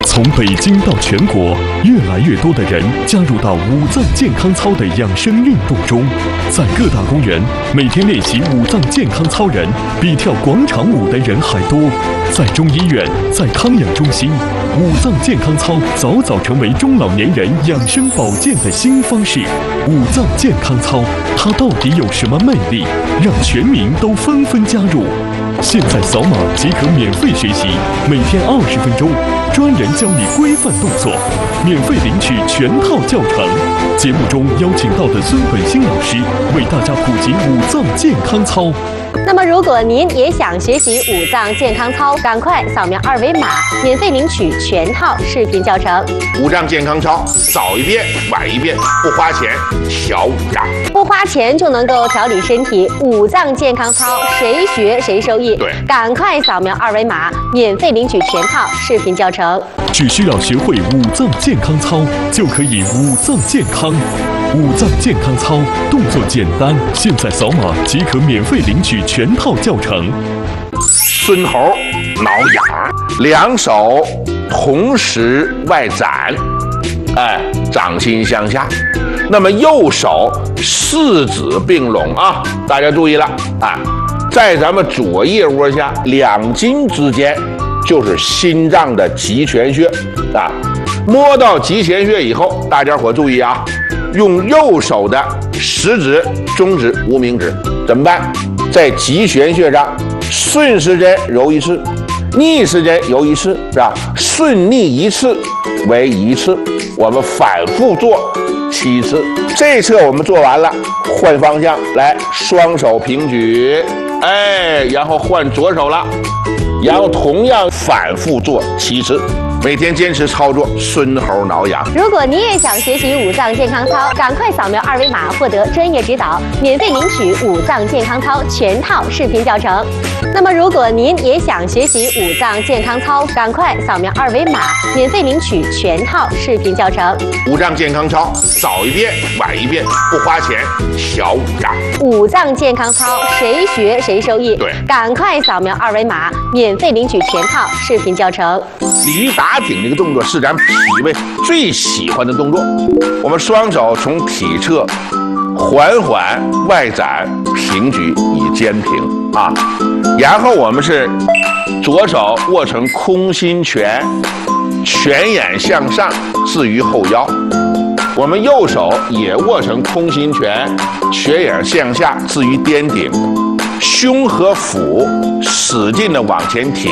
从北京到全国，越来越多的人加入到五脏健康操的养生运动中。在各大公园，每天练习五脏健康操人比跳广场舞的人还多。在中医院，在康养中心，五脏健康操早早成为中老年人养生保健的新方式。五脏健康操，它到底有什么魅力，让全民都纷纷加入？现在扫码即可免费学习，每天20分钟，专人教你规范动作，免费领取全套教程。节目中邀请到的孙本兴老师为大家普及五脏健康操。 那么，如果您也想学习五脏健康操，赶快扫描2维码，免费领取全套视频教程。 五脏健康操，早一遍晚一遍，不花钱，小五脏。 不花钱就能够调理身体，五脏健康操，谁学谁受益。 对， 赶快扫描2维码，免费领取全套视频教程。 只需要学会五脏健康操，就可以五脏健康。五脏健康操动作简单，现在扫码即可免费领取全套教程。 孙猴挠痒，两手同时外展，掌心向下。那么右手四指并拢啊，大家注意了啊，在咱们左腋窝下两筋之间就是心脏的极泉穴啊。摸到极泉穴以后，大家伙注意啊，用右手的食指、中指、无名指怎么办？在极泉穴上顺时针揉一次，逆时针揉一次，是吧？顺逆一次为1次，我们反复做7次。这侧我们做完了，换方向来，双手平举，然后换左手了，然后同样反复做7次。每天坚持操作，孙猴挠痒。 如果你也想学习五脏健康操，赶快扫描2维码，获得专业指导，免费领取五脏健康操全套视频教程。那么，如果您也想学习五脏健康操，赶快扫描2维码，免费领取全套视频教程。 五脏健康操，早一遍晚一遍，不花钱，小五脏。 五脏健康操，谁学谁受益。 对， 赶快扫描2维码，免费领取全套视频教程。 鲤鱼打挺这个动作是咱脾胃最喜欢的动作。我们双手从体侧缓缓外展平举以肩平啊，然后我们是左手握成空心拳，拳眼向上置于后腰，我们右手也握成空心拳，拳眼向下置于颠顶，胸和腹使劲的往前挺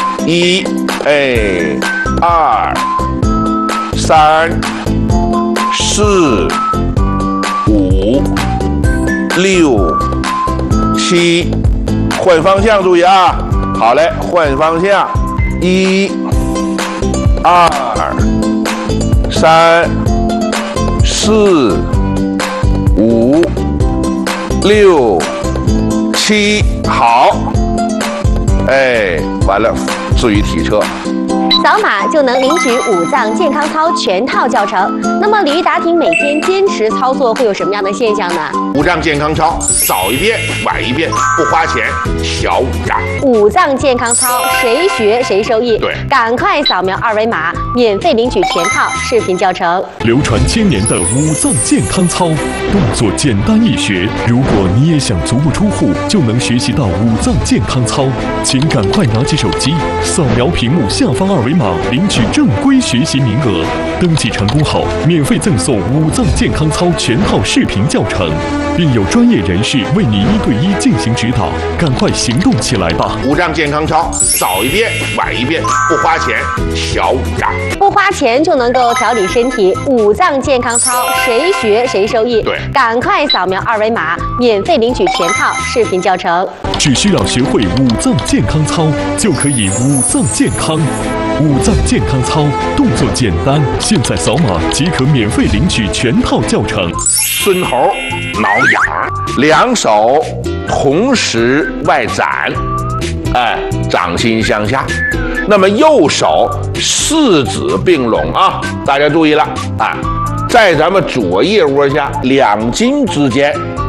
，1、2、3、4、5、6、7，换方向注意啊！好嘞，换方向，1、2、3、4、5、6、7，好，完了，置于体侧。 扫码就能领取五脏健康操全套教程。那么鲤鱼打挺每天坚持操作会有什么样的现象呢？ 五脏健康操，早一遍晚一遍，不花钱，小五脏。 五脏健康操，谁学谁受益。 对， 赶快扫描2维码，免费领取全套视频教程。 流传1000年的五脏健康操，动作简单易学。如果你也想足不出户就能学习到五脏健康操，请赶快拿起手机，扫描屏幕下方2维码，领取正规学习名额。登记成功后，免费赠送五脏健康操全套视频教程，并有专业人士为你1对1进行指导。赶快行动起来吧！ 五脏健康操，早一遍晚一遍，不花钱，小五脏。 不花钱就能够调理身体，五脏健康操，谁学谁受益。 对， 赶快扫描2维码，免费领取全套视频教程。 只需要学会五脏健康操，就可以五脏健康。五脏健康操动作简单，现在扫码即可免费领取全套教程。 孙猴挠痒，两手同时外展，掌心向下。那么右手四指并拢啊，大家注意了啊，在咱们左腋窝下两筋之间